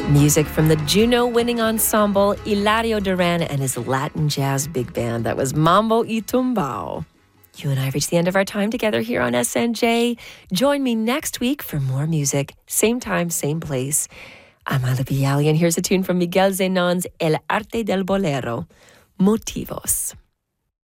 Music from the Juno-winning ensemble Hilario Duran and his Latin Jazz Big Band. That was Mambo y Tumbao. You and I reached the end of our time together here on SNJ. Join me next week for more music. Same time, same place. I'm Ala Viali, and here's a tune from Miguel Zenon's El Arte del Bolero, Motivos.